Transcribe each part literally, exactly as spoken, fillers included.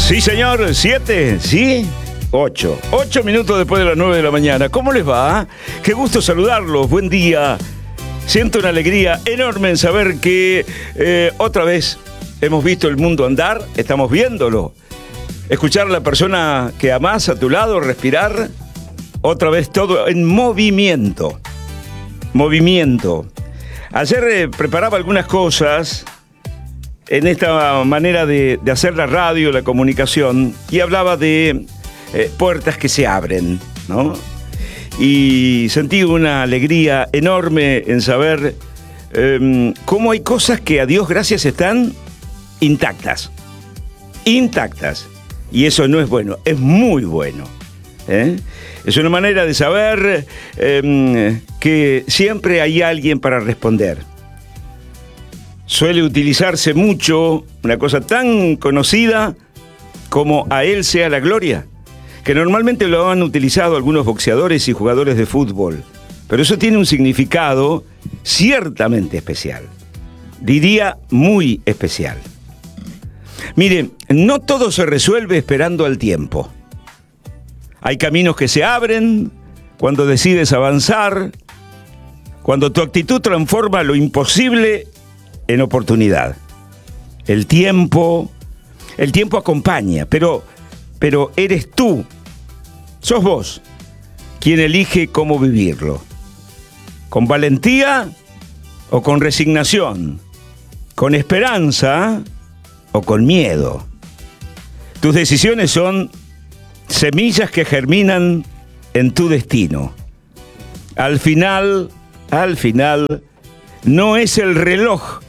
Sí, señor, siete, ¿sí? Ocho. Ocho minutos después de las nueve de la mañana. ¿Cómo les va? Qué gusto saludarlos. Buen día. Siento una alegría enorme en saber que eh, otra vez hemos visto el mundo andar, estamos viéndolo. Escuchar a la persona que amás a tu lado, respirar, otra vez todo en movimiento. Movimiento. Ayer eh, preparaba algunas cosas en esta manera de, de hacer la radio, la comunicación, y hablaba de eh, puertas que se abren, ¿no? Y sentí una alegría enorme en saber eh, cómo hay cosas que a Dios gracias están intactas. Intactas. Y eso no es bueno, es muy bueno. ¿eh? Es una manera de saber eh, que siempre hay alguien para responder. Suele utilizarse mucho una cosa tan conocida como "a él sea la gloria", que normalmente lo han utilizado algunos boxeadores y jugadores de fútbol. Pero eso tiene un significado ciertamente especial. Diría muy especial. Mire, no todo se resuelve esperando al tiempo. Hay caminos que se abren cuando decides avanzar, cuando tu actitud transforma lo imposible en oportunidad. El tiempo, el tiempo acompaña, pero, pero eres tú, sos vos, quien elige cómo vivirlo. ¿Con valentía o con resignación? ¿Con esperanza o con miedo? Tus decisiones son semillas que germinan en tu destino. Al final, al final, no es el reloj,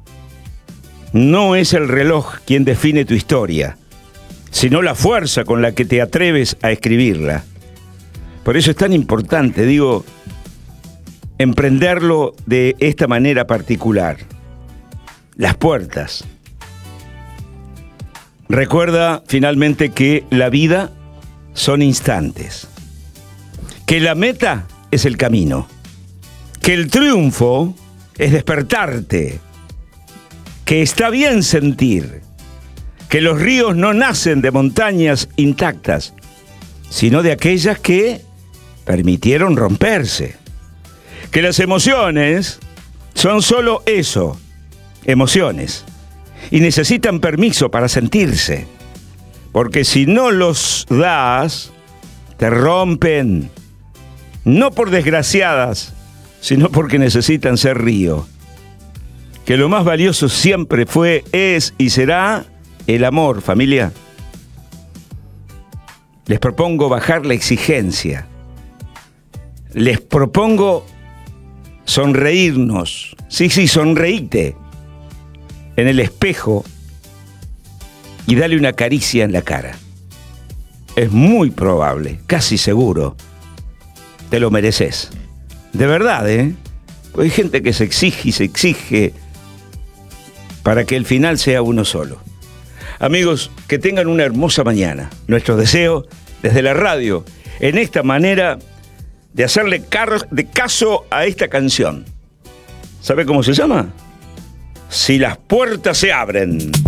no es el reloj quien define tu historia, sino la fuerza con la que te atreves a escribirla. Por eso es tan importante, digo, emprenderlo de esta manera particular. Las puertas. Recuerda finalmente que la vida son instantes, que la meta es el camino, que el triunfo es despertarte, que está bien sentir, que los ríos no nacen de montañas intactas, sino de aquellas que permitieron romperse, que las emociones son solo eso, emociones, y necesitan permiso para sentirse, porque si no los das, te rompen, no por desgraciadas, sino porque necesitan ser río. Que lo más valioso siempre fue, es y será el amor, familia. Les propongo bajar la exigencia. Les propongo sonreírnos. Sí, sí, sonreíte en el espejo y dale una caricia en la cara. Es muy probable, casi seguro, te lo mereces. De verdad, ¿eh? Pues hay gente que se exige y se exige para que el final sea uno solo. Amigos, que tengan una hermosa mañana. Nuestro deseo desde la radio, en esta manera de hacerle car- de caso a esta canción. ¿Sabe cómo se llama? Si las puertas se abren.